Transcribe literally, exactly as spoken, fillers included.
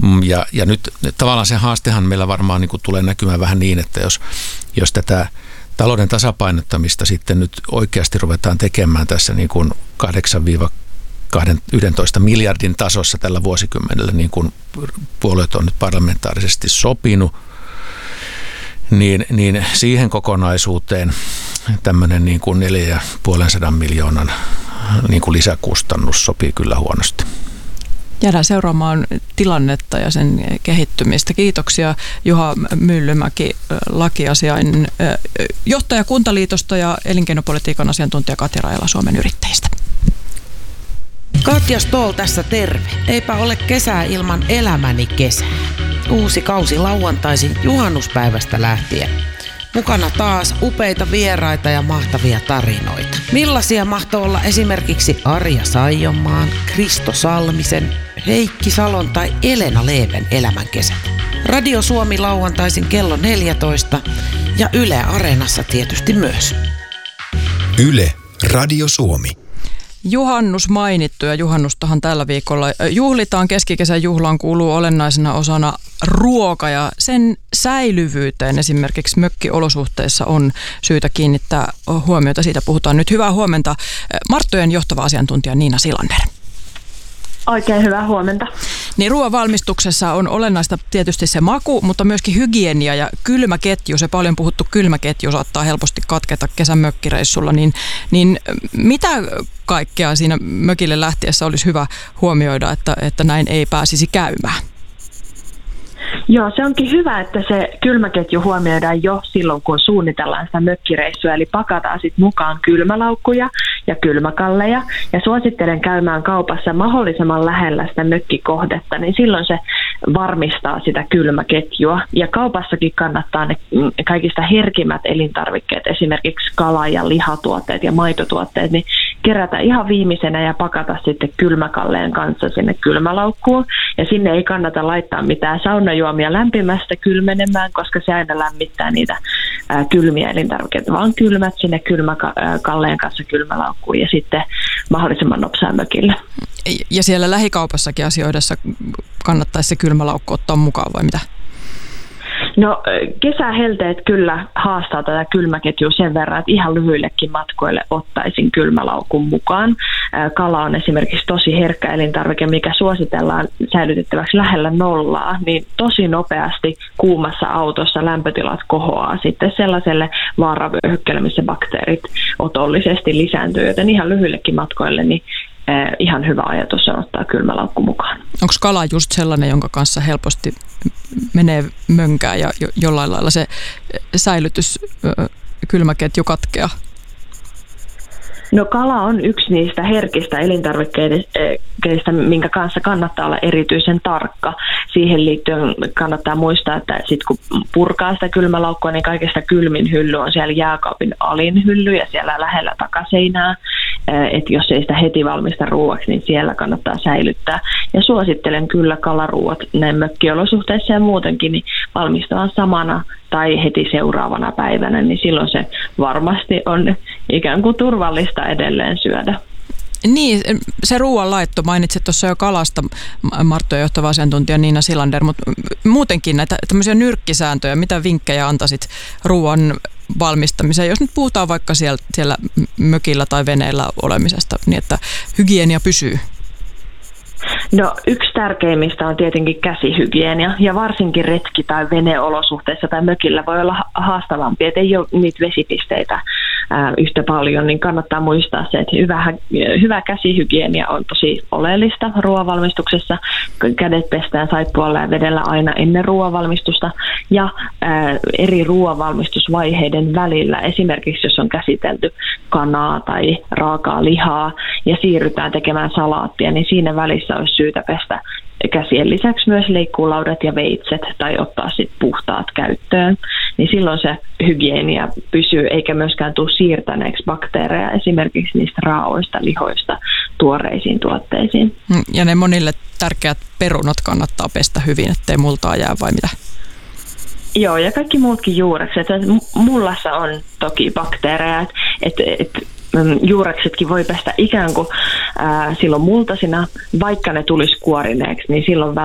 Ja, ja nyt tavallaan se haastehan meillä varmaan niin kuin tulee näkymään vähän niin, että jos, jos tätä talouden tasapainottamista sitten nyt oikeasti ruvetaan tekemään tässä niin kuin kahdeksan yksitoista miljardin tasossa tällä vuosikymmenellä, niin kuin puolueet on nyt parlamentaarisesti sopinut, niin, niin siihen kokonaisuuteen tämmöinen niin kuin neljä pilkku viisi miljoonan niin kuin lisäkustannus sopii kyllä huonosti. Jäädään seuraamaan tilannetta ja sen kehittymistä. Kiitoksia Juha Myllymäki, lakiasiain johtaja Kuntaliitosta ja elinkeinopolitiikan asiantuntija Katja Rajala Suomen Yrittäjistä. Katja Stoll tässä terve. Eipä ole kesää ilman elämäni kesää. Uusi kausi lauantaisin juhannuspäivästä lähtien. Mukana taas upeita vieraita ja mahtavia tarinoita. Millaisia mahtoi olla esimerkiksi Arja Saijonmaan, Kristo Salmisen, Heikki Salon tai Elena Leven elämänkesät. Radio Suomi lauantaisin kello neljätoista ja Yle Areenassa tietysti myös. Yle Radio Suomi. Juhannus mainittu ja juhannustahan tällä viikolla juhlitaan. Keskikesän juhlaan kuuluu olennaisena osana ruoka ja sen säilyvyyteen esimerkiksi mökkiolosuhteissa on syytä kiinnittää huomiota. Siitä puhutaan nyt. Hyvää huomenta Marttojen johtava asiantuntija Niina Silander. Oikein hyvää huomenta. Niin ruoan valmistuksessa on olennaista tietysti se maku, mutta myöskin hygienia ja kylmäketju. Se paljon puhuttu kylmäketju saattaa helposti katketa kesän mökkireissulla. Niin, niin mitä kaikkea siinä mökille lähtiessä olisi hyvä huomioida, että, että näin ei pääsisi käymään? Joo, se onkin hyvä, että se kylmäketju huomioidaan jo silloin, kun suunnitellaan sitä mökkireissua, eli pakataan sitten mukaan kylmälaukkuja ja kylmäkalleja, ja suosittelen käymään kaupassa mahdollisimman lähellä sitä mökkikohdetta, niin silloin se varmistaa sitä kylmäketjua, ja kaupassakin kannattaa ne kaikista herkimmät elintarvikkeet, esimerkiksi kala- ja lihatuotteet ja maitotuotteet, niin kerätä ihan viimeisenä ja pakata sitten kylmäkalleen kanssa sinne kylmälaukkuun, ja sinne ei kannata laittaa mitään saunajuomia lämpimästä kylmenemään, koska se aina lämmittää niitä ää, kylmiä elintarvikkeita, vaan kylmät sinne kylmäkalleen kanssa kylmälaukkuun ja sitten mahdollisimman nopsaan mökille. Ja siellä lähikaupassakin asioidessa kannattaisi se kylmälaukku ottaa mukaan vai mitä? No kesähelteet kyllä haastaa tätä kylmäketjua sen verran, että ihan lyhyillekin matkoille ottaisin kylmälaukun mukaan. Kala on esimerkiksi tosi herkkä elintarvike, mikä suositellaan säilytettäväksi lähellä nollaa, niin tosi nopeasti kuumassa autossa lämpötilat kohoaa sitten sellaiselle vaaravyöhykkeelle, missä bakteerit otollisesti lisääntyy, joten ihan lyhyillekin matkoille niin ihan hyvä ajatus on ottaa kylmälaukku mukaan. Onko kala just sellainen, jonka kanssa helposti menee mönkään ja jo, jollain lailla se säilytys, kylmäketju katkeaa? No kala on yksi niistä herkistä elintarvikkeista, minkä kanssa kannattaa olla erityisen tarkka. Siihen liittyen kannattaa muistaa, että sit kun purkaa sitä kylmälaukkua, niin kaikista kylmin hylly on siellä jääkaapin alin hylly ja siellä lähellä takaseinää. Että jos ei sitä heti valmista ruuaksi, niin siellä kannattaa säilyttää. Ja suosittelen kyllä kalaruuat näin mökkiolosuhteissa ja muutenkin niin valmistamaan samana tai heti seuraavana päivänä, niin silloin se varmasti on ikään kuin turvallista edelleen syödä. Niin, se ruoanlaitto, mainitsit tuossa jo kalasta, Marttojen johtava asiantuntija Niina Silander, mutta muutenkin näitä tämmöisiä nyrkkisääntöjä, mitä vinkkejä antaisit ruoan valmistamiseen, jos nyt puhutaan vaikka siellä, siellä mökillä tai veneellä olemisesta, niin että hygienia pysyy? No yksi tärkeimmistä on tietenkin käsihygienia ja varsinkin retki- tai veneolosuhteissa tai mökillä voi olla haastavampi, että ei ole niitä vesipisteitä ää, yhtä paljon, niin kannattaa muistaa se, että hyvä, hyvä käsihygienia on tosi oleellista ruoanvalmistuksessa. Kädet pestään saippualla ja vedellä aina ennen ruoanvalmistusta ja ää, eri ruoanvalmistusvaiheiden välillä, esimerkiksi jos on käsitelty kanaa tai raakaa lihaa ja siirrytään tekemään salaattia, niin siinä välissä olisi syytä pestä käsien lisäksi myös leikkuulaudat ja veitset tai ottaa sitten puhtaat käyttöön, niin silloin se hygienia pysyy eikä myöskään tule siirtäneeksi bakteereja esimerkiksi niistä raaoista lihoista tuoreisiin tuotteisiin. Ja ne monille tärkeät perunat kannattaa pestä hyvin, ettei multaa jää vai mitä? Joo, ja kaikki muutkin juurekset. Mullassa on toki bakteereja, että et, et, juureksetkin voi pestä ikään kuin ää, silloin multasina, vaikka ne tulisi kuorineeksi, niin silloin